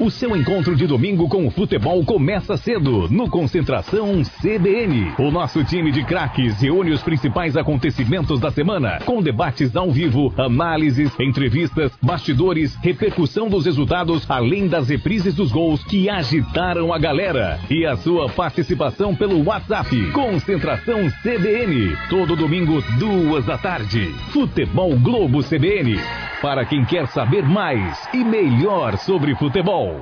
O seu encontro de domingo com o futebol começa cedo, no Concentração CBN. O nosso time de craques reúne os principais acontecimentos da semana, com debates ao vivo, análises, entrevistas, bastidores, repercussão dos resultados, além das reprises dos gols que agitaram a galera. E a sua participação pelo WhatsApp. Concentração CBN, todo domingo, 14h. Futebol Globo CBN, para quem quer saber mais e melhor sobre futebol.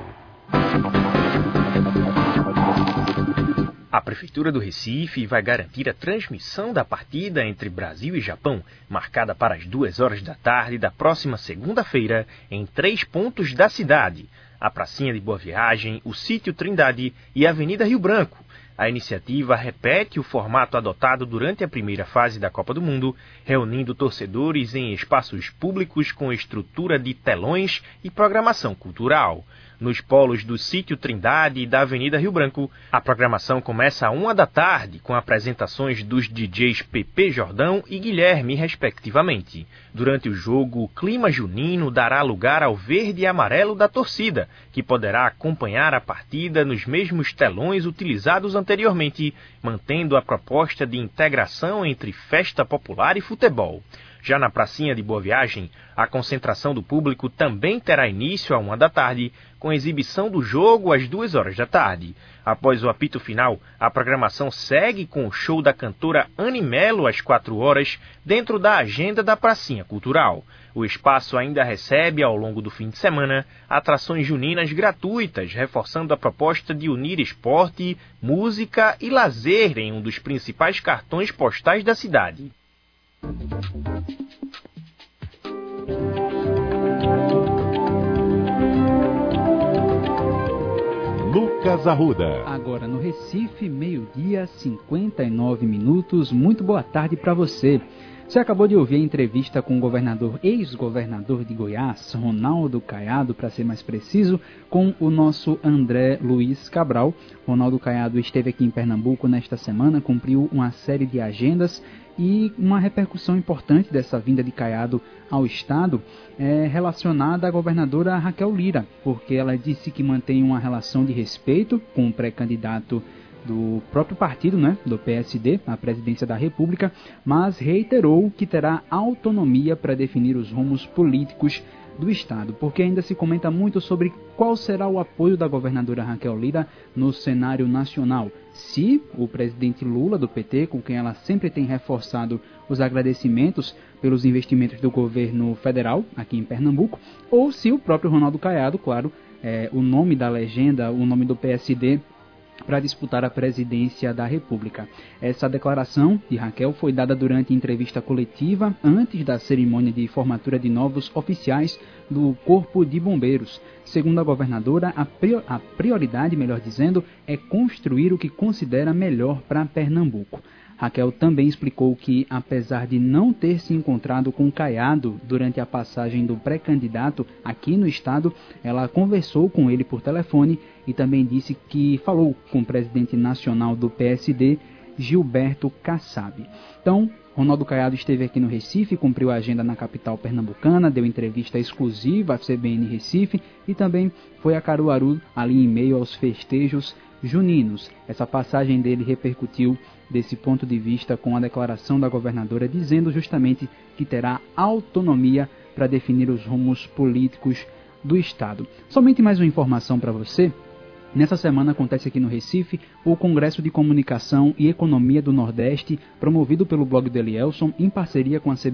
A Prefeitura do Recife vai garantir a transmissão da partida entre Brasil e Japão, marcada para as 14h da próxima segunda-feira, em 3 pontos da cidade: a Pracinha de Boa Viagem, o Sítio Trindade e a Avenida Rio Branco. A iniciativa repete o formato adotado durante a primeira fase da Copa do Mundo, reunindo torcedores em espaços públicos com estrutura de telões e programação cultural. Nos polos do Sítio Trindade e da Avenida Rio Branco, a programação começa às 13h, com apresentações dos DJs Pepe Jordão e Guilherme, respectivamente. Durante o jogo, o clima junino dará lugar ao verde e amarelo da torcida, que poderá acompanhar a partida nos mesmos telões utilizados anteriormente, mantendo a proposta de integração entre festa popular e futebol. Já na Pracinha de Boa Viagem, a concentração do público também terá início às 13h, com exibição do jogo às 14h. Após o apito final, a programação segue com o show da cantora Anne Melo às 16h, dentro da agenda da Pracinha Cultural. O espaço ainda recebe, ao longo do fim de semana, atrações juninas gratuitas, reforçando a proposta de unir esporte, música e lazer em um dos principais cartões postais da cidade. Lucas Arruda. Agora no Recife, 12h59. Muito boa tarde para você. Você acabou de ouvir a entrevista com o ex-governador de Goiás, Ronaldo Caiado, para ser mais preciso, com o nosso André Luiz Cabral. Ronaldo Caiado esteve aqui em Pernambuco nesta semana, cumpriu uma série de agendas, e uma repercussão importante dessa vinda de Caiado ao Estado é relacionada à governadora Raquel Lira, porque ela disse que mantém uma relação de respeito com o pré-candidato do próprio partido, do PSD, à presidência da República, mas reiterou que terá autonomia para definir os rumos políticos do Estado, porque ainda se comenta muito sobre qual será o apoio da governadora Raquel Lira no cenário nacional. Se o presidente Lula, do PT, com quem ela sempre tem reforçado os agradecimentos pelos investimentos do governo federal aqui em Pernambuco, ou se o próprio Ronaldo Caiado, claro, o nome da legenda, o nome do PSD, para disputar a presidência da República. Essa declaração de Raquel foi dada durante entrevista coletiva antes da cerimônia de formatura de novos oficiais do Corpo de Bombeiros. Segundo a governadora, a prioridade, melhor dizendo, é construir o que considera melhor para Pernambuco. Raquel também explicou que, apesar de não ter se encontrado com Caiado durante a passagem do pré-candidato aqui no estado, ela conversou com ele por telefone e também disse que falou com o presidente nacional do PSD, Gilberto Kassab. Então, Ronaldo Caiado esteve aqui no Recife, cumpriu a agenda na capital pernambucana, deu entrevista exclusiva à CBN Recife e também foi a Caruaru, ali em meio aos festejos juninos. Essa passagem dele repercutiu desse ponto de vista com a declaração da governadora dizendo justamente que terá autonomia para definir os rumos políticos do Estado. Somente mais uma informação para você. Nessa semana acontece aqui no Recife o Congresso de Comunicação e Economia do Nordeste, promovido pelo blog do Elielson, em parceria com a CBN